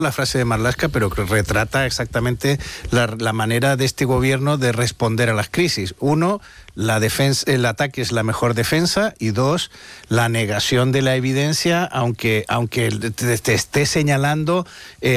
la frase de Marlaska, pero que retrata exactamente la manera de este gobierno de responder a las crisis. Uno, el ataque es la mejor defensa, y dos, la negación de la evidencia, aunque te esté señalando